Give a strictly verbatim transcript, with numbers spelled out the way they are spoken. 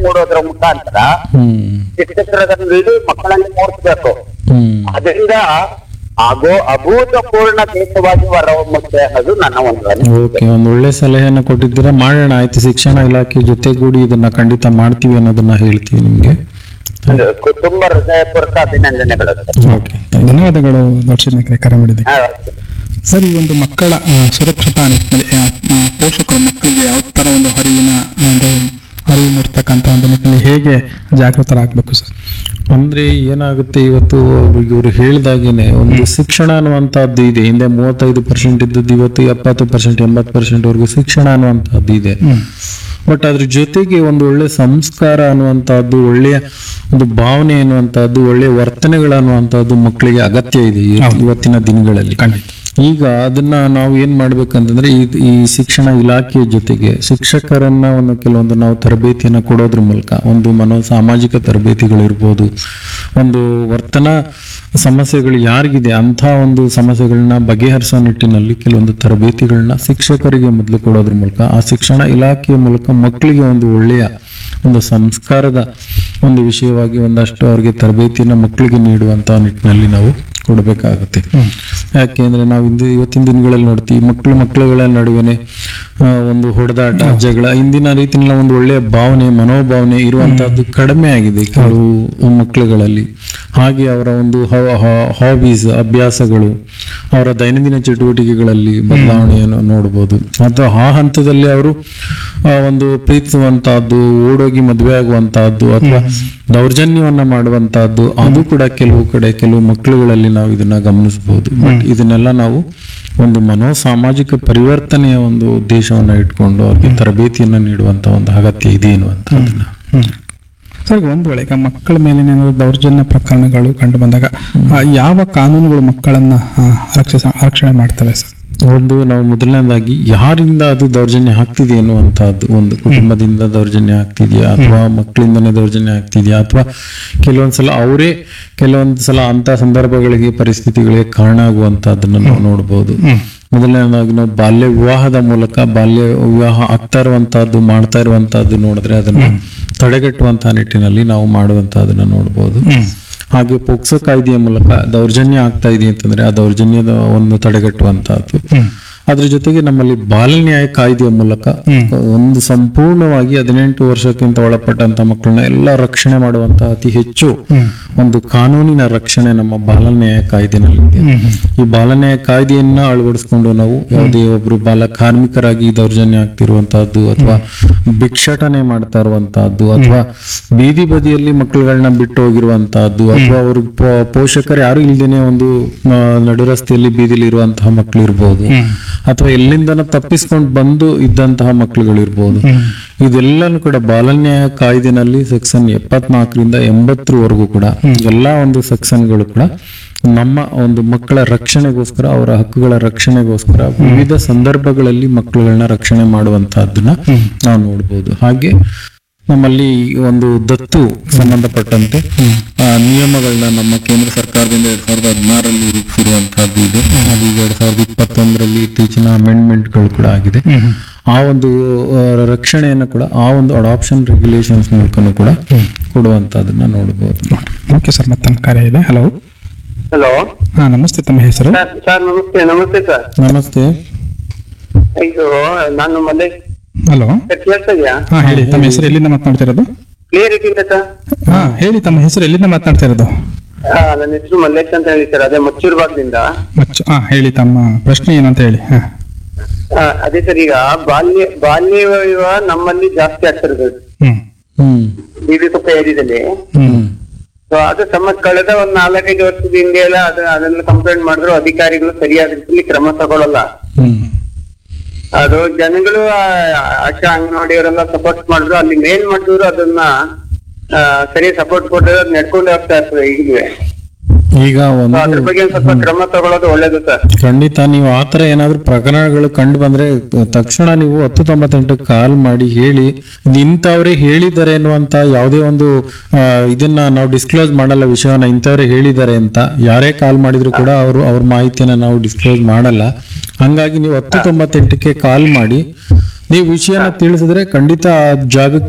ಮೂಡೋದ್ರ ಮುಖಾಂತರ ಹ್ಮ್ ಶಿಕ್ಷಕರಲ್ಲಿ ಮಕ್ಕಳಲ್ಲಿ ಮೂಡಿಸ್ಬೇಕು. ಹ್ಮ್ ಅದರಿಂದ ಆಗೋ ಅಭೂತಪೂರ್ಣ ದೇಶವಾಗಿ ಹೊರಹೊಮ್ಮುತ್ತೆ ಅನ್ನೋದು ನನ್ನ ಒಂದು ಅನಿಸಿಕೆ. ಓಕೆ, ಒಂದು ಒಳ್ಳೆ ಸಲಹೆಯನ್ನ ಕೊಟ್ಟಿದ್ದೀರಾ. ಮಾಡೋಣ, ಆಯ್ತು. ಶಿಕ್ಷಣ ಇಲಾಖೆ ಜೊತೆಗೂಡಿ ಇದನ್ನ ಖಂಡಿತ ಮಾಡ್ತೀವಿ ಅನ್ನೋದನ್ನ ಹೇಳ್ತೀವಿ ನಿಮ್ಗೆ. ಒಂದು ಕು- ತುಂಬಾ ಹೃದಯಪೂರ್ವಕ ಅಭಿನಂದನೆಗಳು ಸರ್. ಓಕೆ, ಧನ್ಯವಾದಗಳು ದರ್ಶನಕ್ಕೆ ಕರೆ ಮಾಡಿದೆ. ಹಾ, ಸರ್, ಈ ಒಂದು ಮಕ್ಕಳ ಆ, ಸುರಕ್ಷತಾ ನಿಟ್ಟಿನಲ್ಲಿ ಆ, ಆ, ಪೋಷಕರು ಮಕ್ಕಳಿಗೆ ಯಾವ ತರ ಒಂದು ಹರಿವಿನ ಒಂದು ಅರಿವು ಮೂಡ್ತಕ್ಕಂಥ ಒಂದು ನಿಟ್ಟಿನಲ್ಲಿ ಹೇಗೆ ಜಾಗೃತರಾಗಬೇಕು ಸರ್? ಅಂದ್ರೆ ಏನಾಗುತ್ತೆ, ಇವತ್ತು ಇವರು ಹೇಳಿದಾಗೇನೆ ಒಂದು ಶಿಕ್ಷಣ ಅನ್ನುವಂತಹದ್ದು ಇದೆ. ಹಿಂದೆ ಮೂವತ್ತೈದು ಪರ್ಸೆಂಟ್ ಇದ್ದದ್ದು ಇವತ್ತು ಎಪ್ಪತ್ತು ಪರ್ಸೆಂಟ್ ಎಂಬತ್ತು ಪರ್ಸೆಂಟ್ ವರೆಗೂ ಶಿಕ್ಷಣ ಅನ್ನುವಂತಹದ್ದು ಇದೆ. ಬಟ್ ಅದ್ರ ಜೊತೆಗೆ ಒಂದು ಒಳ್ಳೆ ಸಂಸ್ಕಾರ ಅನ್ನುವಂತಹದ್ದು, ಒಳ್ಳೆಯ ಒಂದು ಭಾವನೆ ಅನ್ನುವಂತಹದ್ದು, ಒಳ್ಳೆಯ ವರ್ತನೆಗಳು ಅನ್ನುವಂತಹದ್ದು ಮಕ್ಕಳಿಗೆ ಅಗತ್ಯ ಇದೆ ಈ- ಇವತ್ತಿನ ದಿನಗಳಲ್ಲಿ. ಈಗ ಅದನ್ನ ನಾವು ಏನ್ ಮಾಡ್ಬೇಕಂತಂದ್ರೆ ಈ ಈ ಶಿಕ್ಷಣ ಇಲಾಖೆಯ ಜೊತೆಗೆ ಶಿಕ್ಷಕರನ್ನ ಒಂದು ಕೆಲವೊಂದು ನಾವು ತರಬೇತಿಯನ್ನ ಕೊಡೋದ್ರ ಮೂಲಕ, ಒಂದು ಮನೋ ಸಾಮಾಜಿಕ ತರಬೇತಿಗಳಿರ್ಬೋದು, ಒಂದು ವರ್ತನಾ ಸಮಸ್ಯೆಗಳು ಯಾರಿಗಿದೆ ಅಂತ ಒಂದು ಸಮಸ್ಯೆಗಳನ್ನ ಬಗೆಹರಿಸೋ ನಿಟ್ಟಿನಲ್ಲಿ ಕೆಲವೊಂದು ತರಬೇತಿಗಳನ್ನ ಶಿಕ್ಷಕರಿಗೆ ಮೊದಲು ಕೊಡೋದ್ರ ಮೂಲಕ, ಆ ಶಿಕ್ಷಣ ಇಲಾಖೆಯ ಮೂಲಕ ಮಕ್ಕಳಿಗೆ ಒಂದು ಒಳ್ಳೆಯ ಒಂದು ಸಂಸ್ಕಾರದ ಒಂದು ವಿಷಯವಾಗಿ ಒಂದಷ್ಟು ಅವ್ರಿಗೆ ತರಬೇತಿಯನ್ನ ಮಕ್ಕಳಿಗೆ ನೀಡುವಂತಹ ನಿಟ್ಟಿನಲ್ಲಿ ನಾವು ಕೊಡಬೇಕಾಗುತ್ತೆ. ಯಾಕೆಂದ್ರೆ ನಾವು ಇಂದು ಇವತ್ತಿನ ದಿನಗಳಲ್ಲಿ ನೋಡ್ತೀವಿ, ಮಕ್ಕಳು ಮಕ್ಕಳುಗಳ ನಡುವೆನೆ ಆ, ಒಂದು ಹೊಡೆದಾಟ, ಜಗಳ, ಇಂದಿನ ರೀತಿಯಲ್ಲಿ ಒಂದು ಒಳ್ಳೆಯ ಭಾವನೆ, ಮನೋಭಾವನೆ ಇರುವಂತಹದ್ದು ಕಡಿಮೆ ಆಗಿದೆ ಕೆಲವು ಮಕ್ಕಳುಗಳಲ್ಲಿ. ಹಾಗೆ ಅವರ ಒಂದು ಹಾಬೀಸ್, ಅಭ್ಯಾಸಗಳು, ಅವರ ದೈನಂದಿನ ಚಟುವಟಿಕೆಗಳಲ್ಲಿ ಬದಲಾವಣೆಯನ್ನು ನೋಡಬಹುದು. ಅಥವಾ ಆ ಹಂತದಲ್ಲಿ ಅವರು ಆ, ಒಂದು ಪ್ರೀತಿಸುವಂತಹದ್ದು, ಓಡೋಗಿ ಮದುವೆ ಆಗುವಂತಹದ್ದು ಅಥವಾ ದೌರ್ಜನ್ಯವನ್ನ ಮಾಡುವಂತಹದ್ದು, ಅದು ಕೂಡ ಕೆಲವು ಕಡೆ ಕೆಲವು ಮಕ್ಕಳುಗಳಲ್ಲಿ ನಾವು ಇದನ್ನ ಗಮನಿಸಬಹುದು. ಬಟ್ ಇದನ್ನೆಲ್ಲ ನಾವು ಒಂದು ಮನೋ ಸಾಮಾಜಿಕ ಪರಿವರ್ತನೆಯ ಒಂದು ಉದ್ದೇಶವನ್ನ ಇಟ್ಕೊಂಡು ಅವ್ರಿಗೆ ತರಬೇತಿಯನ್ನ ನೀಡುವಂತ ಒಂದು ಅಗತ್ಯ ಇದೆ ಎನ್ನುವಂತಹದನ್ನ. ಸರ್, ಒಂದು ವೇಳೆ ಈಗ ಮಕ್ಕಳ ಮೇಲಿನ ಏನಾದ್ರು ದೌರ್ಜನ್ಯ ಪ್ರಕರಣಗಳು ಕಂಡು ಬಂದಾಗ ಆ, ಯಾವ ಕಾನೂನುಗಳು ಮಕ್ಕಳನ್ನ ಆ, ರಕ್ಷಿಸ ರಕ್ಷಣೆ ಮಾಡ್ತವೆ ಸರ್? ಒಂದು ನಾವು ಮೊದಲನೇದಾಗಿ ಯಾರಿಂದ ಅದು ದೌರ್ಜನ್ಯ ಆಗ್ತಿದೆ ಎನ್ನುವಂತಹದ್ದು, ಒಂದು ಕುಟುಂಬದಿಂದ ದೌರ್ಜನ್ಯ ಆಗ್ತಿದೆಯಾ ಅಥವಾ ಮಕ್ಕಳಿಂದನೇ ದೌರ್ಜನ್ಯ ಆಗ್ತಿದೆಯಾ ಅಥವಾ ಕೆಲವೊಂದ್ಸಲ ಅವರೇ ಕೆಲವೊಂದ್ಸಲ ಅಂತ ಸಂದರ್ಭಗಳಿಗೆ ಪರಿಸ್ಥಿತಿಗಳಿಗೆ ಕಾರಣ ಆಗುವಂತಹದನ್ನ ನಾವು ನೋಡಬಹುದು. ಮೊದಲನೇದಾಗಿ ನಾವು ಬಾಲ್ಯ ವಿವಾಹದ ಮೂಲಕ ಬಾಲ್ಯ ವಿವಾಹ ಆಗ್ತಾ ಇರುವಂತಹದ್ದು, ಮಾಡ್ತಾ ಇರುವಂತಹದ್ದು ನೋಡಿದ್ರೆ ಅದನ್ನ ತಡೆಗಟ್ಟುವಂತಹ ನಿಟ್ಟಿನಲ್ಲಿ ನಾವು ಮಾಡುವಂತಹದನ್ನ ನೋಡಬಹುದು. ಹಾಗೆ ಪೋಕ್ಸೋ ಕಾಯ್ದೆಯ ಮೂಲಕ ದೌರ್ಜನ್ಯ ಆಗ್ತಾ ಇದೆ ಅಂತಂದ್ರೆ ಆ ದೌರ್ಜನ್ಯದ ಒಂದು ತಡೆಗಟ್ಟುವಂತಹದ್ದು. ಅದ್ರ ಜೊತೆಗೆ ನಮ್ಮಲ್ಲಿ ಬಾಲನ್ಯಾಯ ಕಾಯ್ದೆಯ ಮೂಲಕ ಒಂದು ಸಂಪೂರ್ಣವಾಗಿ ಹದಿನೆಂಟು ವರ್ಷಕ್ಕಿಂತ ಒಳಪಟ್ಟಂತ ಮಕ್ಕಳನ್ನ ಎಲ್ಲ ರಕ್ಷಣೆ ಮಾಡುವಂತಹ ಅತಿ ಹೆಚ್ಚು ಒಂದು ಕಾನೂನಿನ ರಕ್ಷಣೆ ನಮ್ಮ ಬಾಲನ್ಯಾಯ ಕಾಯ್ದೆನಲ್ಲಿದೆ. ಈ ಬಾಲನ್ಯಾಯ ಕಾಯ್ದೆಯನ್ನ ಅಳವಡಿಸಿಕೊಂಡು ನಾವು ಯಾವುದೇ ಒಬ್ರು ಬಾಲ ಕಾರ್ಮಿಕರಾಗಿ ದೌರ್ಜನ್ಯ ಆಗ್ತಿರುವಂತಹದ್ದು ಅಥವಾ ಭಿಕ್ಷಾಟನೆ ಮಾಡ್ತಾ ಇರುವಂತಹದ್ದು ಅಥವಾ ಬೀದಿ ಬದಿಯಲ್ಲಿ ಮಕ್ಕಳುಗಳನ್ನ ಬಿಟ್ಟು ಹೋಗಿರುವಂತಹದ್ದು ಅಥವಾ ಅವ್ರ ಪೋಷಕರು ಯಾರು ಇಲ್ದೇನೆ ಒಂದು ಆ, ನಡು ರಸ್ತೆಯಲ್ಲಿ ಬೀದಿಲಿ ಇರುವಂತಹ ಮಕ್ಕಳು ಇರ್ಬೋದು, ಅಥವಾ ಎಲ್ಲಿಂದನ ತಪ್ಪಿಸ್ಕೊಂಡು ಬಂದು ಇದ್ದಂತಹ ಮಕ್ಕಳುಗಳಿರ್ಬೋದು. ಇದೆಲ್ಲನೂ ಕೂಡ ಬಾಲನ್ಯಾಯ ಕಾಯ್ದೆನಲ್ಲಿ ಸೆಕ್ಷನ್ ಎಪ್ಪತ್ನಾಲ್ಕರಿಂದ ಎಂಬತ್ತರವರೆಗೂ ಕೂಡ ಎಲ್ಲಾ ಒಂದು ಸೆಕ್ಷನ್ಗಳು ಕೂಡ ನಮ್ಮ ಒಂದು ಮಕ್ಕಳ ರಕ್ಷಣೆಗೋಸ್ಕರ, ಅವರ ಹಕ್ಕುಗಳ ರಕ್ಷಣೆಗೋಸ್ಕರ ವಿವಿಧ ಸಂದರ್ಭಗಳಲ್ಲಿ ಮಕ್ಕಳುಗಳನ್ನ ರಕ್ಷಣೆ ಮಾಡುವಂತಹದ್ದನ್ನ ನಾವು ನೋಡ್ಬೋದು. ಹಾಗೆ ನಮ್ಮಲ್ಲಿ ಒಂದು ದತ್ತು ಸಂಬಂಧಪಟ್ಟಂತೆ ಆ, ನಿಯಮಗಳನ್ನ ನಮ್ಮ ಕೇಂದ್ರ ಸರ್ಕಾರದಿಂದ ಎರಡ್ ಸಾವಿರದ ಹದಿನಾರರಲ್ಲಿ ರೂಪಿಸಿರುವಂತಹದ್ದು ಇದೆ. ಅದು ಈಗ ಎರಡ್ ಸಾವಿರದ ಇಪ್ಪತ್ತೊಂದರಲ್ಲಿ ಇತ್ತೀಚಿನ ಅಮೆಂಡ್ಮೆಂಟ್ಗಳು ಕೂಡ ಆಗಿದೆ. ಆ ಒಂದು ಆ, ರಕ್ಷಣೆಯನ್ನು ಕೂಡ ಆ ಒಂದು ಅಡಾಪ್ಷನ್ ರೆಗ್ಯುಲೇಷನ್ಸ್ ಮೂಲಕನೂ ಕೂಡ ಕೊಡುವಂತಹದನ್ನ ನೋಡಬಹುದು. ಓಕೆ ಸರ್, ಮತ್ತೊಂದು ಕರೆ ಇದೆ. ಹಲೋ. ಹಲೋ ಹಾ, ನಮಸ್ತೆ. ತಮ್ಮ ಹೆಸರು? ಸರ್ ಸರ್ ನಮಸ್ತೆ. ನಮಸ್ತೆ ಸರ್. ನಮಸ್ತೆ. ಇದು ನಾನು ಮೊನ್ನೆ ಹಲೋ. ಸರ್ ಕೇಳ್ತಾ ಇದೆಯಾ? ಹಾ, ಹೇಳಿ. ತಮ್ಮ ಹೆಸರು ಎಲ್ಲಿಂದ ಮಾತನಾಡ್ತಿರೋದು? ಕ್ಲಿಯರ್ ಇದೆಯಾ ಸರ್? ಹಾ, ಹೇಳಿ. ತಮ್ಮ ಹೆಸರು ಎಲ್ಲಿಂದ ಮಾತನಾಡ್ತಿರೋದು? ಆ, ನನ್ನ ಹೆಸರು ಮಲ್ಲೇಶ್ ಅಂತ ಹೇಳಿ ಸರ್, ಅದೇ ಮಚ್ಚೂರ್ ಭಾಗದಿಂದ. ಮಚ್ಚ. ಹಾ, ಹೇಳಿ. ತಮ್ಮ ಪ್ರಶ್ನೆ ಏನಂತ ಹೇಳಿ. ಹಾ. ಆ, ಅದೇ ಸರ್, ಈಗ ಬಾಲ್ಯ ಬಾಲ್ಯ ವಿವಾಹ ನಮ್ಮಲ್ಲಿ ಜಾಸ್ತಿ ಆಗ್ತಿರೋದು ಹ್ಮ್ ಹ್ಮ್ ಬೀದಿ ಕೊಪ್ಪ ಏರಿಯಾದಲ್ಲಿ. ಹ್ಮ್ ಸೊ ಅದು ಸಮ ಕಳೆದ ಒಂದ್ ನಾಲ್ಕೈದು ವರ್ಷದ ಹಿಂದೆ ಎಲ್ಲ ಅದು ಅದನ್ನ ಕಂಪ್ಲೇಂಟ್ ಮಾಡಿದ್ರು ಅಧಿಕಾರಿಗಳು ಸರಿಯಾದ ರೀತಿಯಲ್ಲಿ ಕ್ರಮ ತಗೊಳ್ಳಲ್ಲ. ಹ್ಮ್ ಅದು ಜನಗಳು ಆ, ಆಶಾ ಅಂಗನವಾಡಿಯವರೆಲ್ಲ ಸಪೋರ್ಟ್ ಮಾಡಿದ್ರು, ಅಲ್ಲಿ ಮೇಲ್ ಮಾಡಿದ್ರು ಅದನ್ನ ಆ, ಸರಿ ಸಪೋರ್ಟ್ ಕೊಟ್ಟರೆ ಅದು ನಡ್ಕೊಂಡು ಹೋಗ್ತಾ ಇರ್ತದೆ ಈಗಲೂ. ಈಗ ಸೊ ಅದ್ರ ಒಂದು ಬಗ್ಗೆ ಒಂದ್ ಸ್ವಲ್ಪ ಕ್ರಮ ತಗೊಳ್ಳೋದು ಒಳ್ಳೇದು ಸರ್. ಖಂಡಿತ ನೀವು ಆತರ ಏನಾದ್ರು ಪ್ರಕರಣಗಳು ಕಂಡು ಬಂದ್ರೆ ತಕ್ಷಣ ನೀವು ಹತ್ತು ತೊಂಬತ್ತೆಂಟಕ್ಕೆ ಕಾಲ್ ಮಾಡಿ ಹೇಳಿ, ಇದು ಇಂಥವ್ರೆ ಹೇಳಿದ್ದಾರೆ ಎನ್ನುವಂತ ಯಾವುದೇ ಒಂದು ಆ, ಇದನ್ನ ನಾವು ಡಿಸ್ಕ್ಲೋಸ್ ಮಾಡಲ್ಲ, ವಿಷಯವನ್ನ ಇಂಥವ್ರೆ ಹೇಳಿದ್ದಾರೆ ಅಂತ ಯಾರೇ ಕಾಲ್ ಮಾಡಿದ್ರು ಕೂಡ ಅವರು ಅವ್ರ ಮಾಹಿತಿಯನ್ನ ನಾವು ಡಿಸ್ಕ್ಲೋಸ್ ಮಾಡಲ್ಲ. ಹಂಗಾಗಿ ನೀವು ಹತ್ತು ತೊಂಬತ್ತೆಂಟಕ್ಕೆ ಕಾಲ್ ಮಾಡಿ ನೀವು ವಿಷಯನ ತಿಳಿಸಿದ್ರೆ ಖಂಡಿತ ಆ ಜಾಗಕ್ಕೆ